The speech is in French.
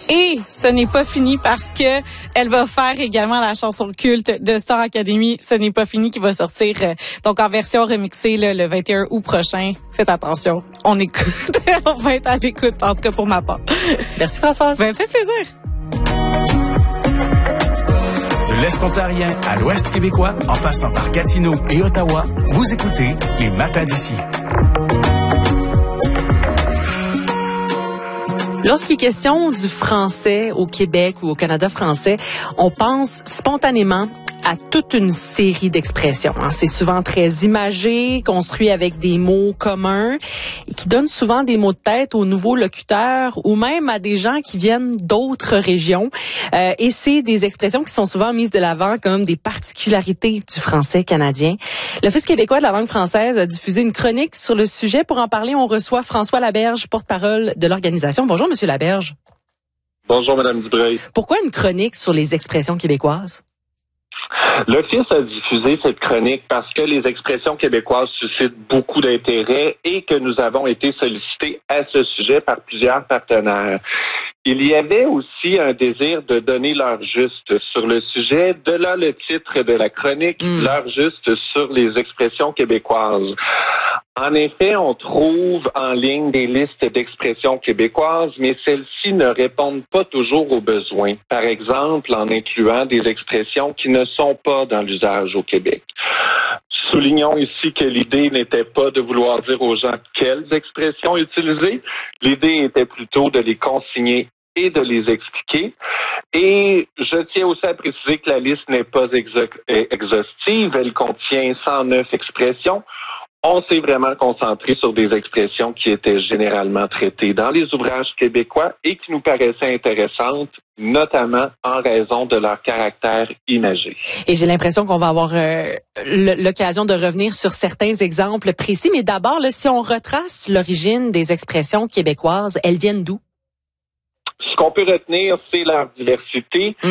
Et ce n'est pas fini parce que elle va faire également la chanson culte de Star Academy. Ce n'est pas fini qui va sortir donc en version remixée là, le 21 août prochain. Faites attention. On écoute. On va être à l'écoute, en tout cas pour ma part. Merci Françoise. Ben, fait plaisir. De l'Est ontarien à l'Ouest québécois, en passant par Gatineau et Ottawa, vous écoutez les Matins d'ici. Lorsqu'il est question du français au Québec ou au Canada français, on pense spontanément à toute une série d'expressions. C'est souvent très imagé, construit avec des mots communs, et qui donnent souvent des mots de tête aux nouveaux locuteurs ou même à des gens qui viennent d'autres régions. Et c'est des expressions qui sont souvent mises de l'avant comme des particularités du français canadien. L'Office québécois de la langue française a diffusé une chronique sur le sujet. Pour en parler, on reçoit François Laberge, porte-parole de l'organisation. Bonjour, Monsieur Laberge. Bonjour, Madame Dubreuil. Pourquoi une chronique sur les expressions québécoises? L'Office a diffusé cette chronique parce que les expressions québécoises suscitent beaucoup d'intérêt et que nous avons été sollicités à ce sujet par plusieurs partenaires. Il y avait aussi un désir de donner l'heure juste sur le sujet, de là le titre de la chronique, l'heure juste sur les expressions québécoises. En effet, on trouve en ligne des listes d'expressions québécoises, mais celles-ci ne répondent pas toujours aux besoins. Par exemple, en incluant des expressions qui ne sont pas dans l'usage au Québec. Soulignons ici que l'idée n'était pas de vouloir dire aux gens quelles expressions utiliser. L'idée était plutôt de les consigner et de les expliquer. Et je tiens aussi à préciser que la liste n'est pas exhaustive. Elle contient 109 expressions. On s'est vraiment concentré sur des expressions qui étaient généralement traitées dans les ouvrages québécois et qui nous paraissaient intéressantes, notamment en raison de leur caractère imagé. Et j'ai l'impression qu'on va avoir l'occasion de revenir sur certains exemples précis. Mais d'abord, là, si on retrace l'origine des expressions québécoises, elles viennent d'où? Ce qu'on peut retenir, c'est leur diversité.